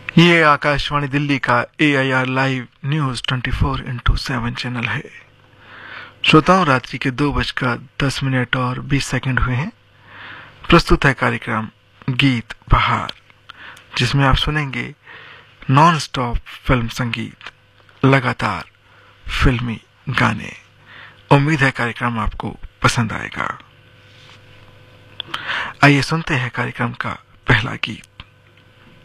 ये आकाशवाणी दिल्ली का AIR live news 24/7 channel है। श्रोताओं, रात्रि के 2:10 और 20 सेकंड हुए हैं। प्रस्तुत है कार्यक्रम गीत बहार, जिसमें आप सुनेंगे नॉन स्टॉप फिल्म संगीत, लगातार फिल्मी गाने। उम्मीद है कार्यक्रम आपको पसंद आएगा। आइए सुनते हैं कार्यक्रम का पहला गीत।